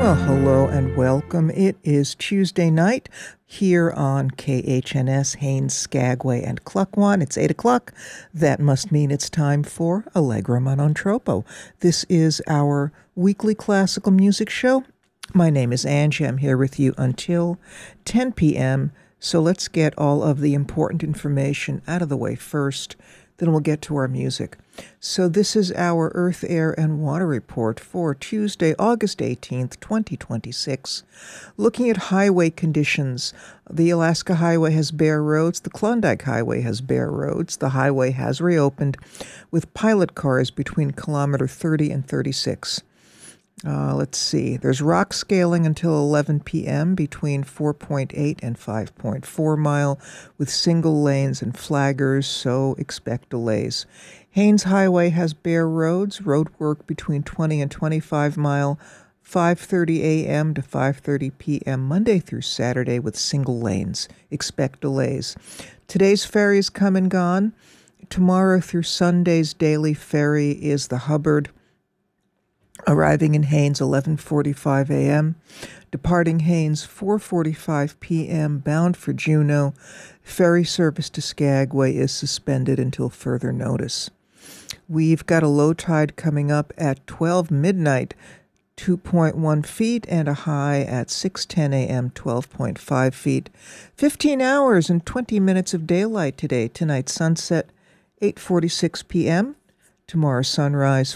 Well, hello and welcome. It is Tuesday night here on KHNS, Haines, Skagway, and Cluckwan. It's 8 o'clock. That must mean it's time for Allegro non troppo. This is our weekly classical music show. My name is Angie. I'm here with you until 10 p.m. So let's get all of the important information out of the way first. Then we'll get to our music. So this is our Earth, Air, and Water report for Tuesday, August 18th, 2026. Looking at highway conditions, the Alaska Highway has bare roads. The Klondike Highway has bare roads. The highway has reopened with pilot cars between kilometer 30 and 36. Let's see. There's rock scaling until 11 p.m. between 4.8 and 5.4 mile with single lanes and flaggers, so expect delays. Haines Highway has bare roads, road work between 20 and 25 mile, 5:30 a.m. to 5:30 p.m. Monday through Saturday with single lanes. Expect delays. Today's ferries come and gone. Tomorrow through Sunday's daily ferry is the Hubbard, arriving in Haines 11:45 a.m., departing Haines 4:45 p.m., bound for Juneau. Ferry service to Skagway is suspended until further notice. We've got a low tide coming up at 12 midnight, 2.1 feet, and a high at 6:10 a.m., 12.5 feet. 15 hours and 20 minutes of daylight today. Tonight's sunset, 8:46 p.m. Tomorrow sunrise,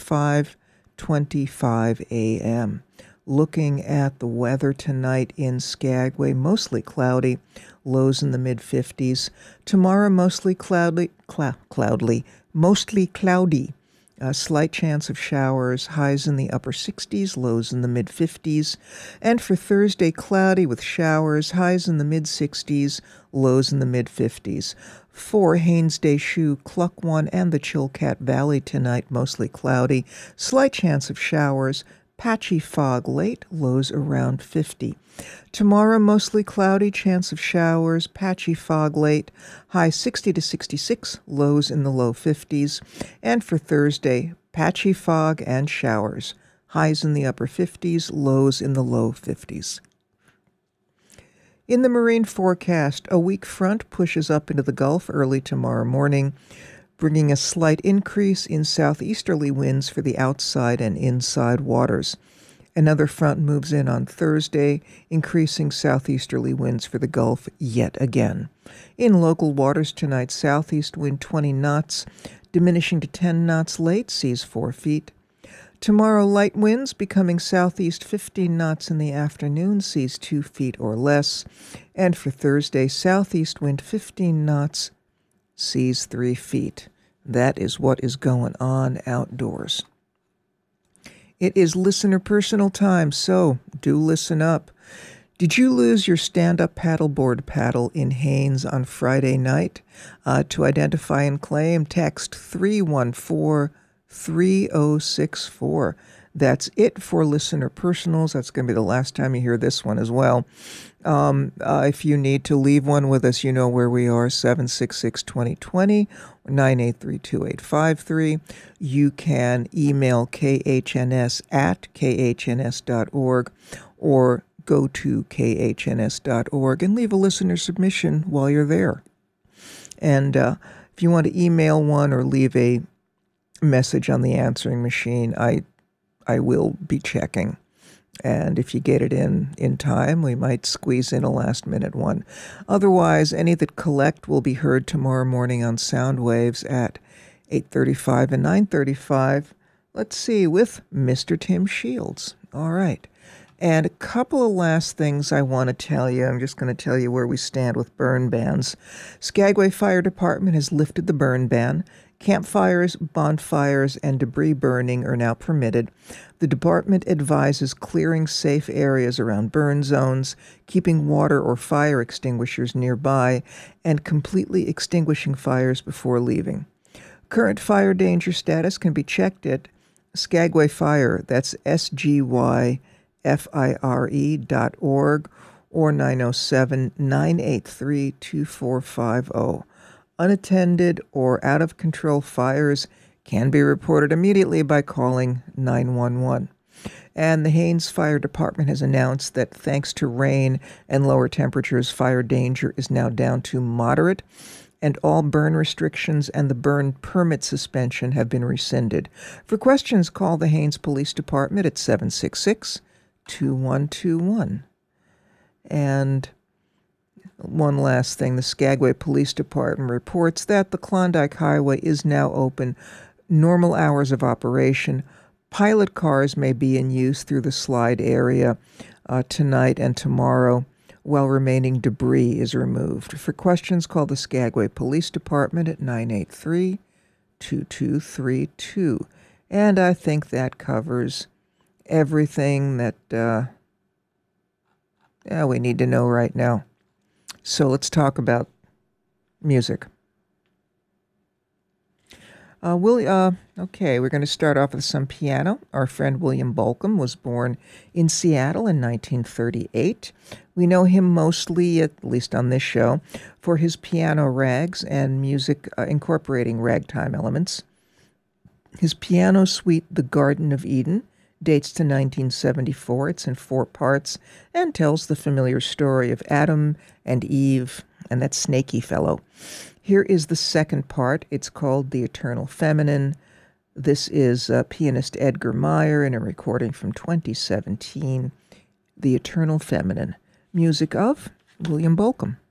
5:25 a.m. Looking at the weather tonight in Skagway, mostly cloudy, lows in the mid-50s. Tomorrow, mostly mostly cloudy. A slight chance of showers, highs in the upper 60s, lows in the mid-50s. And for Thursday, cloudy with showers, highs in the mid-60s, lows in the mid-50s. For Haines Deschutes, Cluckwan, and the Chilkat Valley tonight, mostly cloudy, slight chance of showers, patchy fog late, lows around 50. Tomorrow, mostly cloudy, chance of showers, patchy fog late, high 60 to 66, lows in the low 50s. And for Thursday, patchy fog and showers, highs in the upper 50s, lows in the low 50s. In the marine forecast, a weak front pushes up into the Gulf early tomorrow morning, bringing a slight increase in southeasterly winds for the outside and inside waters. Another front moves in on Thursday, increasing southeasterly winds for the Gulf yet again. In local waters tonight, southeast wind 20 knots, diminishing to 10 knots late, seas 4 feet. Tomorrow, light winds becoming southeast 15 knots in the afternoon, seas 2 feet or less. And for Thursday, southeast wind 15 knots, seas 3 feet. That is what is going on outdoors. It is listener personal time, so do listen up. Did you lose your stand-up paddleboard paddle in Haines on Friday night? To identify and claim, text 314-3064. That's it for listener personals. That's going to be the last time you hear this one as well. If you need to leave one with us, you know where we are, 766-2020 or 983-2853. You can email khns@khns.org or go to khns.org and leave a listener submission while you're there. And if you want to email one or leave a message on the answering machine, I will be checking. And if you get it in time, we might squeeze in a last-minute one. Otherwise, any that collect will be heard tomorrow morning on sound waves at 8:35 and 9:35. Let's see, with Mr. Tim Shields. All right. And a couple of last things I want to tell you. I'm just going to tell you where we stand with burn bans. Skagway Fire Department has lifted the burn ban. Campfires, bonfires, and debris burning are now permitted. The department advises clearing safe areas around burn zones, keeping water or fire extinguishers nearby, and completely extinguishing fires before leaving. Current fire danger status can be checked at Skagway Fire, that's SGYFIRE.org, or 907-983-2450. Unattended or out-of-control fires can be reported immediately by calling 911. And the Haines Fire Department has announced that thanks to rain and lower temperatures, fire danger is now down to moderate, and all burn restrictions and the burn permit suspension have been rescinded. For questions, call the Haines Police Department at 766-2121. And one last thing, the Skagway Police Department reports that the Klondike Highway is now open, normal hours of operation. Pilot cars may be in use through the slide area tonight and tomorrow, while remaining debris is removed. For questions, call the Skagway Police Department at 983-2232. And I think that covers everything that we need to know right now. So let's talk about music. Okay, we're going to start off with some piano. Our friend William Bolcom was born in Seattle in 1938. We know him mostly, at least on this show, for his piano rags and music incorporating ragtime elements. His piano suite, The Garden of Eden, dates to 1974. It's in 4 parts and tells the familiar story of Adam and Eve and that snaky fellow. Here is the second part. It's called The Eternal Feminine. This is pianist Edgar Meyer in a recording from 2017. The Eternal Feminine. Music of William Bolcom.